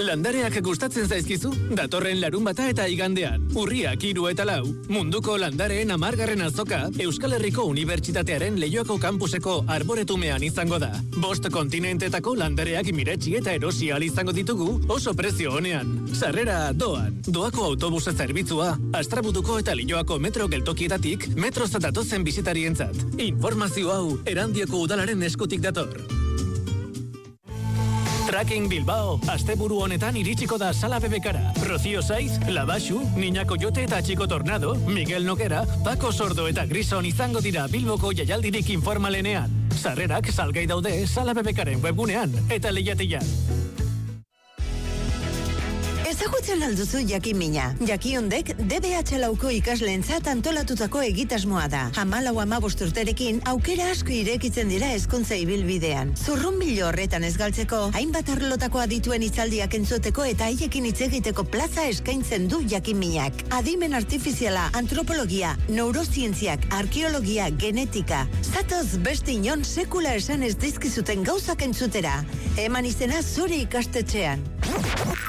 Landareak gustatzen zaizkizu? Datorren larunbata eta igandean. Urriak 3 eta 4. Munduko landareen 10. azoka Euskal Herriko Unibertsitatearen Leioako kampuseko arboretumean izango da. 5 kontinentetako landareak miretsi eta erosi ahal izango ditugu oso prezio honean. Sarrera doan. Doako autobus zerbitzua, Astrabutuko eta Leioako metro geltokietatik metroz datozen bisitarientzat. Informazio hau Erandioko udalaren eskutik dator. Tracking Bilbao, asteburu honetan iritsiko da Sala Bebekara. Rocío Saiz, Labaxu, Niña Coyote eta Chico Tornado, Miguel Noguera, Paco Sordo eta Grison izango dira Bilboko jaialdirik informalenean. Sarrerak salgai daude Sala Bebekaren webgunean eta lehiatian. Ezagutzen alduzu Jakimina. Jakiondek DBH lauko ikasleentzat antolatutako egitasmoa da. 14-15 urterekin aukera asko irekitzen dira hezkuntza ibilbidean. Zurrunbilo horretan ez galtzeko, hainbat arlotako adituen hitzaldiak entzuteko eta haiekin hitz egiteko plaza eskaintzen du Jakiminak. Adimen artifiziala, antropologia, neurozientziak, arkeologia, genetika. Zatoz beste inon sekula esan ez dizkizuten gauzak entzutera. Eman izena zure ikastetxean.